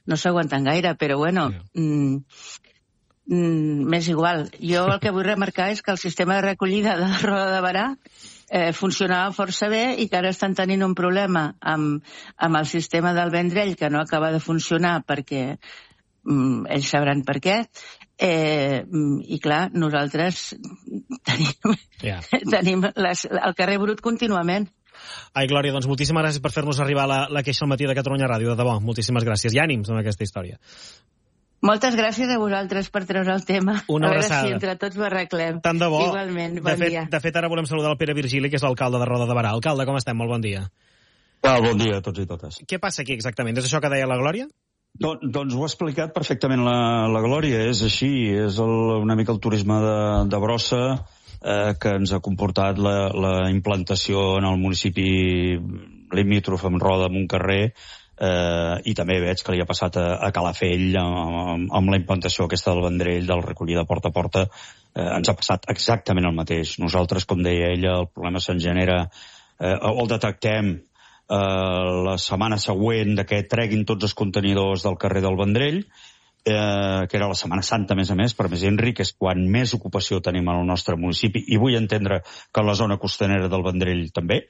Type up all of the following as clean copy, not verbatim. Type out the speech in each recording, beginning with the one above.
no s'aguanten gaire, però bueno, m'és igual. Jo el que vull remarcar és que el sistema de recollida de Roda de Berà funcionava força bé i que ara estan tenint un problema amb el sistema del Vendrell, que no acaba de funcionar perquè ells sabran per què, i clar, nosaltres tenim el carrer brut contínuament. Ai, Glòria, doncs moltíssimes gràcies per fer-nos arribar la queixa al matí de Catalunya Ràdio, de debò, moltíssimes gràcies, i ànims en aquesta història. Moltes gràcies a vosaltres per treure el tema. Una abraçada. A veure si entre tots ho arreglem. Tant de bo. Igualment, bon dia. De fet, ara volem saludar el Pere Virgili, que és l'alcalde de Roda de Berà. Alcalde, com estem? Molt bon dia. Bon dia a tots i totes. Què passa aquí exactament? És això que deia la Glòria? Doncs ho ha explicat perfectament la Glòria. És així, és una mica el turisme de brossa que ens ha comportat la implantació en el municipi limítrof amb Roda, amb un carrer, i també veig que li ha passat a Calafell amb la implantació aquesta del Vendrell, del recollida porta a porta. Ens ha passat exactament el mateix. Nosaltres, com deia ella, el problema se'n genera o el detectem la setmana següent que treguin tots els contenidors del carrer del Vendrell, que era la Setmana Santa, a més, per més Enric, és quan més ocupació tenim al nostre municipi, i vull entendre que en la zona costanera del Vendrell també,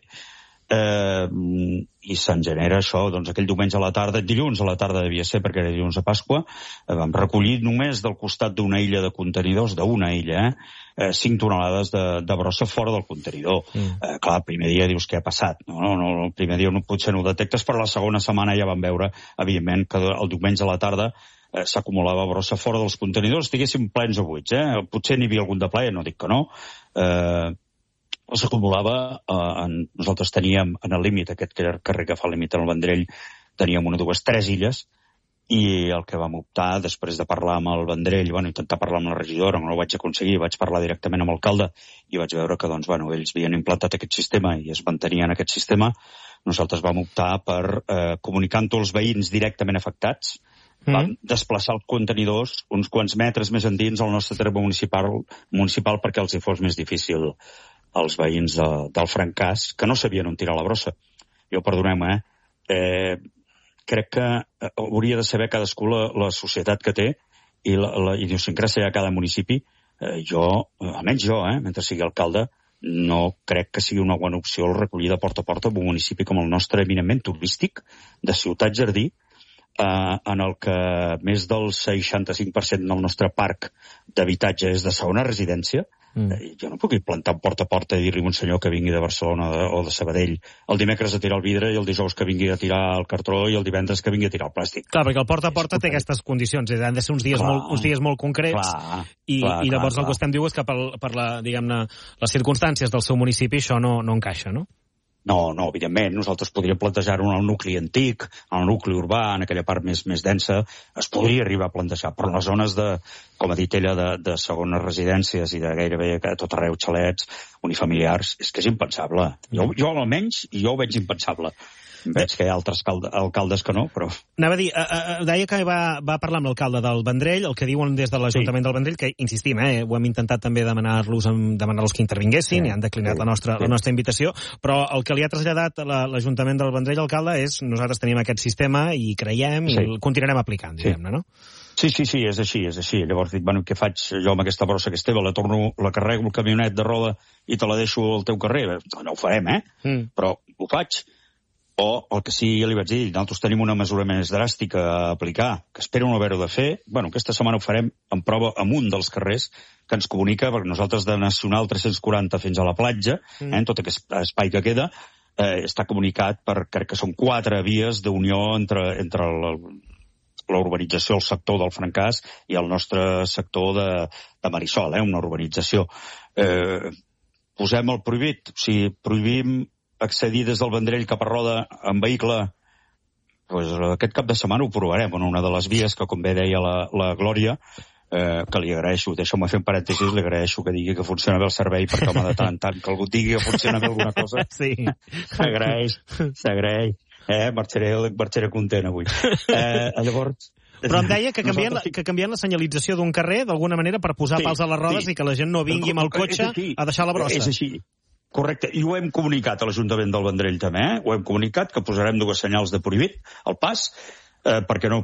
i se'n genera això, doncs aquell diumenge a la tarda, dilluns a la tarda devia ser perquè era dilluns de Pasqua, vam recollir només del costat d'una illa de contenidors, d'una illa, 5 tonelades de brossa fora del contenidor. Clar, el primer dia dius què ha passat, el primer dia potser no ho detectes, però la segona setmana ja vam veure, evidentment, que el diumenge a la tarda s'acumulava brossa fora dels contenidors, estiguéssim plens o buits, potser n'hi havia algun de ple, no dic que no, s'acumulava, nosaltres teníem en el límit, aquest carrer que fa el límit en el Vendrell, teníem una, dues, 3 illes, i el que vam optar, després de parlar amb el Vendrell, intentar parlar amb la regidora, no ho vaig aconseguir, vaig parlar directament amb l'alcalde, i vaig veure que ells havien implantat aquest sistema i es mantenien aquest sistema. Nosaltres vam optar per comunicar amb tots els veïns directament afectats, vam desplaçar els contenidors uns quants metres més endins al nostre terme municipal perquè els hi fos més difícil als veïns del Francàs, que no sabien on tirar la brossa. Jo, perdoneu-me, crec que hauria de saber cadascú la societat que té i la idiosincràsia de cada municipi. Almenys jo, mentre sigui alcalde, no crec que sigui una bona opció el recollir de porta a porta en un municipi com el nostre, eminentment turístic, de ciutat-jardí, en el que més del 65% del nostre parc d'habitatge és de segona residència. Jo no puc ir plantar porta a porta i dir-li a un senyor que vingui de Barcelona o de Sabadell el dimecres a tirar el vidre i el dijous que vingui a tirar el cartró i el divendres que vingui a tirar el plàstic. Clar, perquè el porta a porta té aquestes condicions, han de ser uns dies molt concrets, i llavors el que estem diu és que per les circumstàncies del seu municipi això no encaixa, no? No, evidentment, nosaltres podríem plantejar-ho en el nucli antic, en el nucli urbà, en aquella part més densa, es podria arribar a plantejar, però en les zones com ha dit ella, de segones residències i de gairebé a tot arreu xalets, unifamiliars, és que és impensable. Jo almenys, ho veig impensable. Veig que hi ha altres alcaldes que no, però... Anava a dir, deia que va parlar amb l'alcalde del Vendrell, el que diuen des de l'Ajuntament del Vendrell, que insistim, ho hem intentat també demanar-los que intervinguessin, i han declinat la nostra invitació, però el que li ha traslladat l'Ajuntament del Vendrell, alcalde, és nosaltres tenim aquest sistema i creiem i el continuarem aplicant, diguem-ne, no? Sí, és així. Llavors dic, què faig jo amb aquesta brossa que és teva? La carrego el camionet de Roda i te la deixo al teu carrer? No ho farem, però ho faig. O el que sí, ja li vaig dir, nosaltres tenim una mesura més dràstica a aplicar, que espero no haver-ho de fer. Aquesta setmana ho farem en prova amb un dels carrers que ens comunica, perquè nosaltres de Nacional 340 fins a la platja, tot aquest espai que queda, està comunicat per, crec que són 4 vies d'unió entre la urbanització, el sector del Francàs i el nostre sector de Marisol, una urbanització. Posem el prohibit, o sigui, prohibim accedir des del Vendrell cap a Roda en vehicle, aquest cap de setmana ho provarem en una de les vies que, com bé deia la Glòria, que li agraeixo, deixeu-me fer un parèntesis, li agraeixo que digui que funciona bé el servei, perquè home, de tant en tant que algú digui que funciona bé alguna cosa, s'agraeix. Marxaré content avui. Llavors... Però em deia que canvien la senyalització d'un carrer d'alguna manera per posar pals a les rodes i que la gent no vingui amb el cotxe a deixar la brossa. És així. Correcte, i ho hem comunicat a l'Ajuntament del Vendrell també, ho hem comunicat, que posarem 2 senyals de prohibit al pas, perquè no